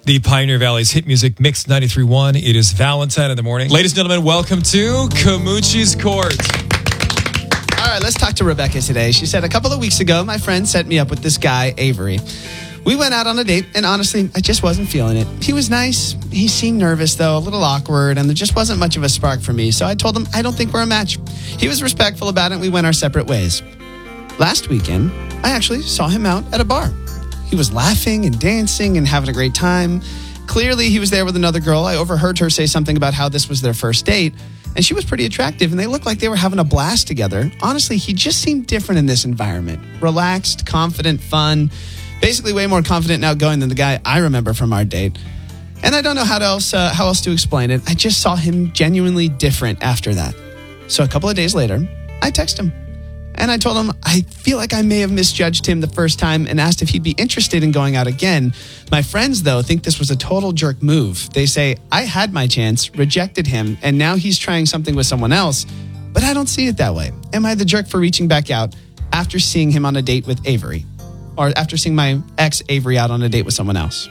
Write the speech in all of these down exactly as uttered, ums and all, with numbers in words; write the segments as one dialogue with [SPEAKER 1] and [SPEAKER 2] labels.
[SPEAKER 1] The Pioneer Valley's hit music mix ninety-three point one. It is Valentine in the morning. Ladies and gentlemen, welcome to Camucci's Court.
[SPEAKER 2] All right, let's talk to Rebecca today. She said, a couple of weeks ago, my friend set me up with this guy, Avery. We went out on a date, and honestly, I just wasn't feeling it. He was nice. He seemed nervous, though, a little awkward, and there just wasn't much of a spark for me. So I told him, I don't think we're a match. He was respectful about it, and we went our separate ways. Last weekend, I actually saw him out at a bar. He was laughing and dancing and having a great time. Clearly, he was there with another girl. I overheard her say something about how this was their first date, and she was pretty attractive, and they looked like they were having a blast together. Honestly, he just seemed different in this environment. Relaxed, confident, fun, basically way more confident and outgoing than the guy I remember from our date. And I don't know how else, uh, how else to explain it. I just saw him genuinely different after that. So a couple of days later, I texted him. And I told him, I feel like I may have misjudged him the first time and asked if he'd be interested in going out again. My friends, though, think this was a total jerk move. They say, I had my chance, rejected him, and now he's trying something with someone else. But I don't see it that way. Am I the jerk for reaching back out after seeing him on a date with Avery? Or after seeing my ex, Avery, out on a date with someone else?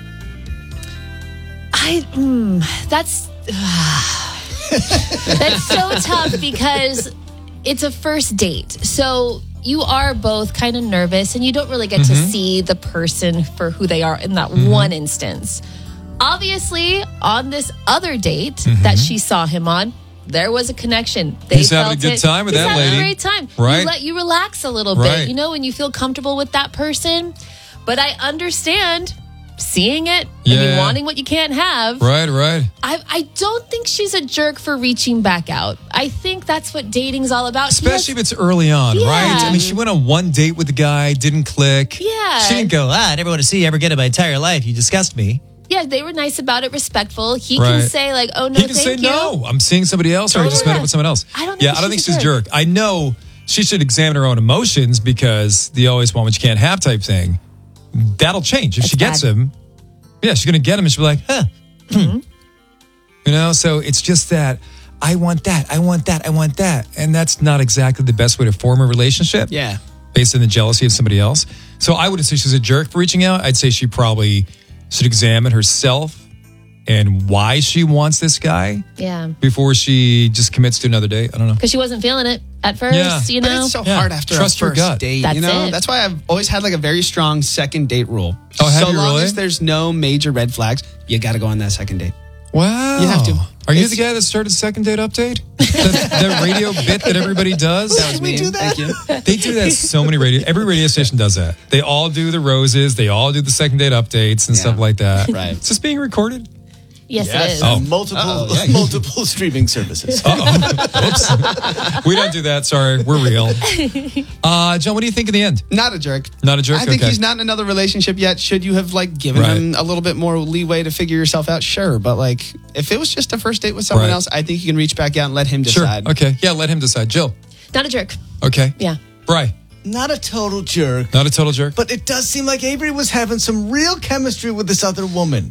[SPEAKER 3] I, mm, that's, that's so tough because it's a first date. So you are both kind of nervous and you don't really get mm-hmm. to see the person for who they are in that mm-hmm. one instance. Obviously, on this other date mm-hmm. that she saw him on, there was a connection. They
[SPEAKER 1] He's
[SPEAKER 3] felt
[SPEAKER 1] having a good
[SPEAKER 3] it.
[SPEAKER 1] time with
[SPEAKER 3] He's
[SPEAKER 1] that
[SPEAKER 3] having
[SPEAKER 1] lady.
[SPEAKER 3] a great time.
[SPEAKER 1] Right.
[SPEAKER 3] You let you relax a little
[SPEAKER 1] right.
[SPEAKER 3] bit, you know, when you feel comfortable with that person. But I understand seeing it
[SPEAKER 1] yeah.
[SPEAKER 3] and wanting what you can't have.
[SPEAKER 1] Right, right.
[SPEAKER 3] I, I don't think she's a jerk for reaching back out. I think that's what dating's all about.
[SPEAKER 1] Especially
[SPEAKER 3] has,
[SPEAKER 1] if it's early on,
[SPEAKER 3] yeah.
[SPEAKER 1] right? I mean, she went on one date with the guy, didn't click.
[SPEAKER 3] Yeah.
[SPEAKER 4] She didn't go, ah, I never want to see you ever again in my entire life. You disgust me.
[SPEAKER 3] Yeah, they were nice about it, respectful. He
[SPEAKER 1] right.
[SPEAKER 3] can say, like, oh, no,
[SPEAKER 1] he can
[SPEAKER 3] thank
[SPEAKER 1] say,
[SPEAKER 3] you.
[SPEAKER 1] no, I'm seeing somebody else, or I just met up with someone else.
[SPEAKER 3] I don't think
[SPEAKER 1] yeah,
[SPEAKER 3] she's
[SPEAKER 1] I don't think
[SPEAKER 3] a
[SPEAKER 1] she's a
[SPEAKER 3] jerk.
[SPEAKER 1] jerk. I know she should examine her own emotions because the always want what you can't have type thing. That'll change. If
[SPEAKER 3] That's
[SPEAKER 1] she gets
[SPEAKER 3] bad.
[SPEAKER 1] him, yeah, she's going to get him and she'll be like, huh.
[SPEAKER 3] Mm-hmm.
[SPEAKER 1] You know, so it's just that I want that, I want that, I want that. And that's not exactly the best way to form a relationship.
[SPEAKER 2] Yeah.
[SPEAKER 1] Based on the jealousy of somebody else. So I wouldn't say she's a jerk for reaching out. I'd say she probably should examine herself and why she wants this guy
[SPEAKER 3] Yeah.
[SPEAKER 1] before she just commits to another date. I don't know.
[SPEAKER 3] Because she wasn't feeling it at first,
[SPEAKER 1] Yeah.
[SPEAKER 3] you
[SPEAKER 2] But
[SPEAKER 3] know?
[SPEAKER 2] it's so
[SPEAKER 1] Yeah.
[SPEAKER 2] hard after
[SPEAKER 1] Trust
[SPEAKER 2] a
[SPEAKER 1] your
[SPEAKER 2] first
[SPEAKER 1] gut.
[SPEAKER 2] date.
[SPEAKER 3] That's
[SPEAKER 2] you know,
[SPEAKER 3] it.
[SPEAKER 2] that's why I've always had like a very strong second date rule.
[SPEAKER 1] Oh, have
[SPEAKER 2] so
[SPEAKER 1] you
[SPEAKER 2] long
[SPEAKER 1] really?
[SPEAKER 2] as there's no major red flags, you got to go on that second date.
[SPEAKER 1] Wow.
[SPEAKER 2] You have to.
[SPEAKER 1] Are you
[SPEAKER 2] It's-
[SPEAKER 1] the guy that started Second Date Update? that, that radio bit that everybody does?
[SPEAKER 2] That was me.
[SPEAKER 4] do that?
[SPEAKER 2] Thank you.
[SPEAKER 1] They do that so many radio. Every radio station does that. They all do the roses. They all do the second date updates and
[SPEAKER 2] Yeah.
[SPEAKER 1] stuff like that.
[SPEAKER 2] Right.
[SPEAKER 1] It's just being recorded.
[SPEAKER 3] yes,
[SPEAKER 4] Yes.
[SPEAKER 3] it is.
[SPEAKER 1] Oh.
[SPEAKER 4] Multiple,
[SPEAKER 2] Uh-oh, yeah.
[SPEAKER 4] multiple streaming services.
[SPEAKER 1] Oops. We don't do that. Sorry. We're real. Uh, John, what do you think in the end?
[SPEAKER 2] Not a jerk.
[SPEAKER 1] Not a jerk?
[SPEAKER 2] I think
[SPEAKER 1] Okay.
[SPEAKER 2] he's not in another relationship yet. Should you have like given
[SPEAKER 1] Right.
[SPEAKER 2] him a little bit more leeway to figure yourself out? Sure. But like if it was just a first date with someone
[SPEAKER 1] Right.
[SPEAKER 2] else, I think you can reach back out and let him
[SPEAKER 1] Sure.
[SPEAKER 2] decide.
[SPEAKER 1] Okay. Yeah, let him decide. Jill.
[SPEAKER 3] Not a jerk.
[SPEAKER 1] Okay.
[SPEAKER 3] Yeah.
[SPEAKER 1] Bri.
[SPEAKER 4] Not a total jerk,
[SPEAKER 1] Not a total jerk.
[SPEAKER 4] but it does seem like Avery was having some real chemistry with this other woman.